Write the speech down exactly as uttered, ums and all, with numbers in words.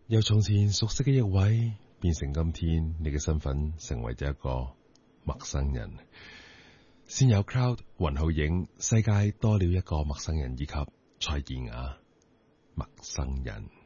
由從前熟悉嘅一位，變成今天你嘅身份成為咗一個陌生人。先有 Cloud 雲浩影，世界多了一個陌生人，以及蔡健雅陌生人。